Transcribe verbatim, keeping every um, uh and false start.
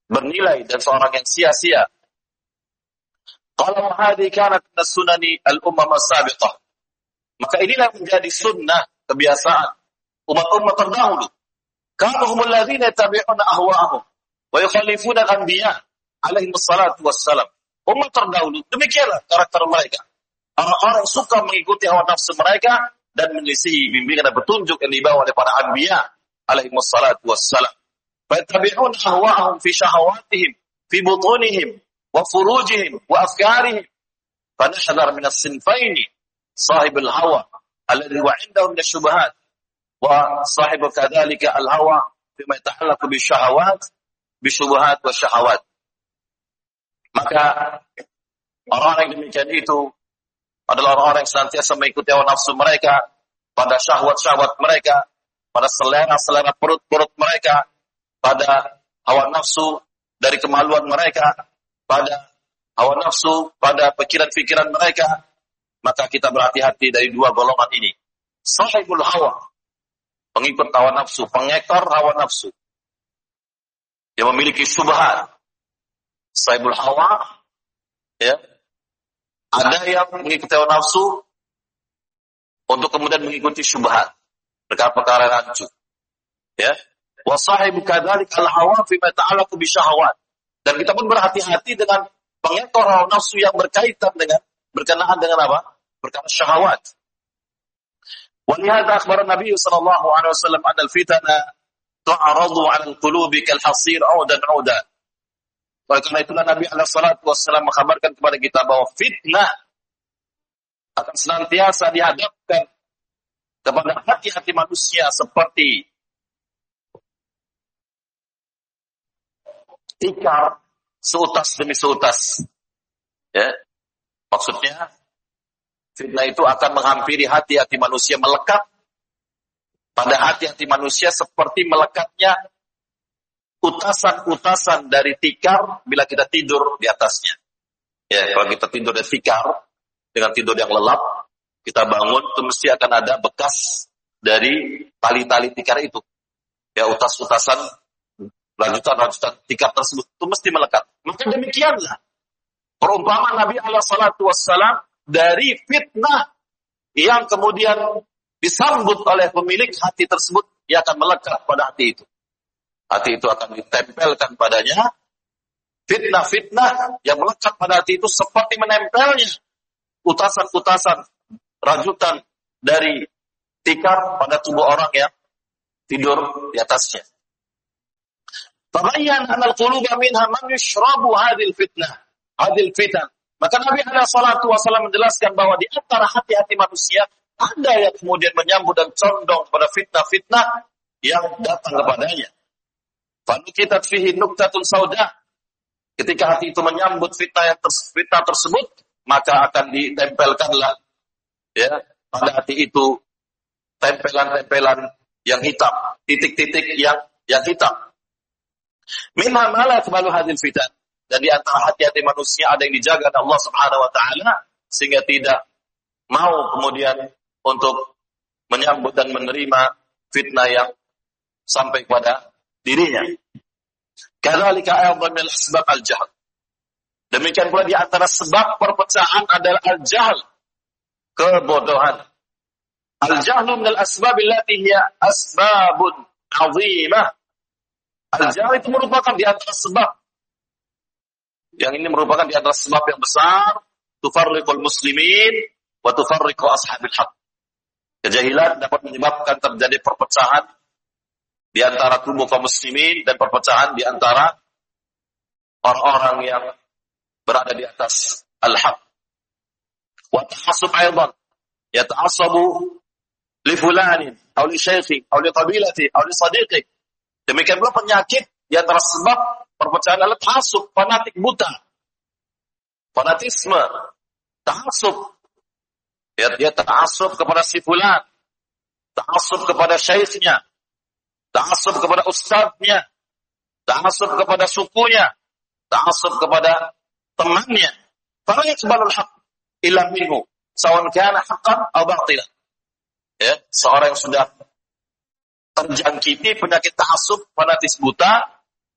bernilai dan seorang yang sia-sia. Qala hadhihi kanat min sunani al-ummam as-sabiqah. Maka inilah menjadi sunnah, kebiasaan umat-umat terdahulu. Kanu humul ladzina yattabi'una ahwa'ahum wa yukhalifuna al-anbiya alaihi wassalatu wassalam. Umat terdahulu demikianlah karakter mereka. Orang-orang yang suka mengikuti hawa nafsu mereka dan menyelisihi bimbingan dan petunjuk yang dibawa oleh para anbiya alaihi wassalatu wassalam. Fa yattabi'una ahwa'ahum fi syahawatihim fi butunihim wa furujihim wa afkarihim. Fa nahdhar min as-sinfaini sahibul hawa alladhi wa 'indahu min asy-syubhat wa sahibu kadzalika al-hawa fima yata'allaqu bisyahawat bisyubhat wa syahawat. Maka orang-orang yang demikian itu adalah orang-orang yang senantiasa mengikuti hawa nafsu mereka pada syahwat-syahwat mereka, pada selera-selera perut-perut mereka, pada hawa nafsu dari kemaluan mereka, pada hawa nafsu pada pikiran-pikiran mereka. Maka kita berhati-hati dari dua golongan ini. Sahibul hawa, pengikut hawa nafsu, pengekor hawa nafsu, yang memiliki syubhat. Sahibul hawa, ya, ada yang mengikuti hawa nafsu untuk kemudian mengikuti syubhat, perkara-perkara rancu, ya. Wa sahibu kadzalik al-hawa fi ma ta'allaqu bi syahawat. Dan kita pun berhati-hati dengan pengekor hawa nafsu yang berkaitan dengan berkenaan dengan apa? Perkara syahwat. Wa lihadza akhbara Nabi sallallahu alaihi wasallam anna al-fitana tu'aradu 'ala al-qulubi kal hasir 'udan 'udan. Oleh karena itulah Nabi alaihi salatu wasallam mengkabarkan kepada kita bahwa fitnah akan senantiasa dihadapkan kepada hati-hati manusia seperti tikar seutas demi seutas. Ya. Maksudnya fitnah itu akan menghampiri hati-hati manusia, melekat pada hati-hati manusia seperti melekatnya utasan-utasan dari tikar bila kita tidur di atasnya. Ya, kalau kita tidur di tikar dengan tidur yang lelap, kita bangun itu mesti akan ada bekas dari tali-tali tikar itu. Ya, utas-utasan lanjutan-lanjutan tikar tersebut itu mesti melekat. Maka demikianlah perumpamaan Nabi alaihi salatu wassalam dari fitnah yang kemudian disambut oleh pemilik hati tersebut, ia akan melekat pada hati itu. Hati itu akan ditempelkan padanya fitnah-fitnah yang melekat pada hati itu seperti menempelnya utasan-utasan rajutan dari tikar pada tubuh orang yang tidur di atasnya. Tabayyan anal quluba minha man yushrabu hadhil fitnah, hadhil fitan. Maka Nabi alaihi salatu wasallam menjelaskan bahwa di antara hati-hati manusia ada yang kemudian menyambut dan condong pada fitnah-fitnah yang datang kepadanya. Fanukitat fihi nuktatun sauda. Ketika hati itu menyambut fitnah yang ters- fitnah tersebut, maka akan ditempelkanlah ya pada hati itu tempelan-tempelan yang hitam, titik-titik yang yang hitam. Minha ma la taqbalu hadhil fitan. Dan di antara hati-hati manusia ada yang dijaga oleh Allah Subhanahu wa taala sehingga tidak mau kemudian untuk menyambut dan menerima fitnah yang sampai pada dirinya. Kadzalika ayatan min asbab al-jahl. Demikian pula di antara sebab perpecahan adalah al-jahl, kebodohan. Al-jahlu min al-asbab allati hiya asbabun 'azimah. Al-jahl itu merupakan di antara sebab yang ini merupakan di antara sebab yang besar tufarriqul muslimin wa tufarriqu ashabil haq. Kejahilan dapat menyebabkan terjadi perpecahan di antara tubuh kaum muslimin dan perpecahan di antara orang-orang yang berada di atas al-haq. Wa ta'assub aidan yata'assabu li fulanin aw li syaikhi aw li qabilati aw li sadiqi. Demikian pula penyakit di antara sebab perpecahan adalah ta'assub, fanatik buta. Fanatisme, ta'assub. Ya, dia ta'assub kepada si fulan, ta'assub kepada syekhnya, ta'assub kepada ustadznya, ta'assub kepada sukunya, ta'assub kepada temannya. Fala yaqbalul haqq illa minhu, sawan kana haqqan aw batilan. Ya, seorang yang sudah terjangkiti penyakit ta'assub, fanatis buta,